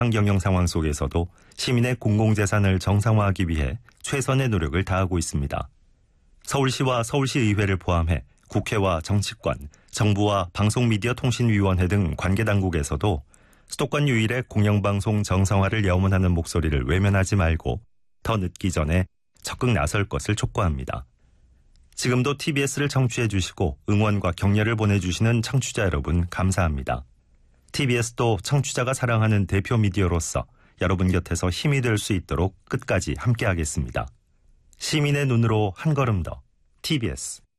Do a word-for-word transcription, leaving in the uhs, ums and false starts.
경영 상황 속에서도 시민의 공공재산을 정상화하기 위해 최선의 노력을 다하고 있습니다. 서울시와 서울시의회를 포함해 국회와 정치권, 정부와 방송미디어통신위원회 등 관계당국에서도 수도권 유일의 공영방송 정상화를 염원하는 목소리를 외면하지 말고 더 늦기 전에 적극 나설 것을 촉구합니다. 지금도 티비에스를 청취해 주시고 응원과 격려를 보내주시는 청취자 여러분 감사합니다. 티비에스도 청취자가 사랑하는 대표 미디어로서 여러분 곁에서 힘이 될 수 있도록 끝까지 함께하겠습니다. 시민의 눈으로 한 걸음 더 티비에스.